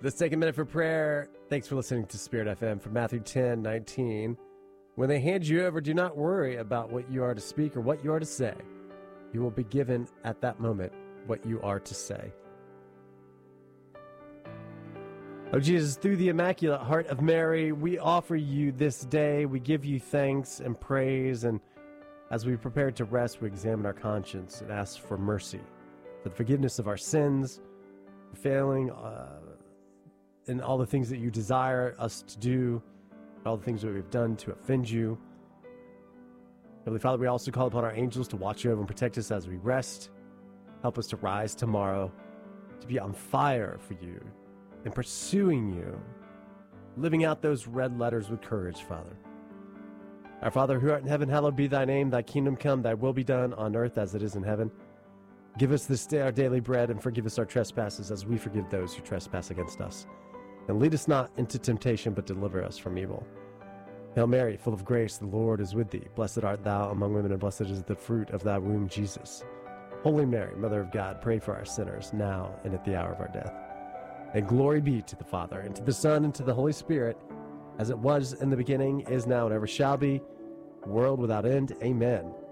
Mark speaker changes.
Speaker 1: Let's take a minute for prayer. Thanks for listening to Spirit FM from Matthew 10:19. When they hand you over, do not worry about what you are to speak or what you are to say. You will be given at that moment what you are to say. Oh Jesus, through the Immaculate Heart of Mary, we offer you this day. We give you thanks and praise, and as we prepare to rest, we examine our conscience and ask for mercy, for the forgiveness of our sins, for failing in all the things that you desire us to do, all the things that we've done to offend you. Heavenly Father, we also call upon our angels to watch over and protect us as we rest. Help us to rise tomorrow, to be on fire for you, and pursuing you, living out those red letters with courage, Father. Our Father, who art in heaven, hallowed be thy name. Thy kingdom come, thy will be done on earth as it is in heaven. Give us this day our daily bread, and forgive us our trespasses as we forgive those who trespass against us. And lead us not into temptation, but deliver us from evil. Hail Mary, full of grace, the Lord is with thee. Blessed art thou among women, and blessed is the fruit of thy womb, Jesus. Holy Mary, Mother of God, pray for our sinners, now and at the hour of our death. And glory be to the Father, and to the Son, and to the Holy Spirit, as it was in the beginning, is now, and ever shall be, world without end. Amen.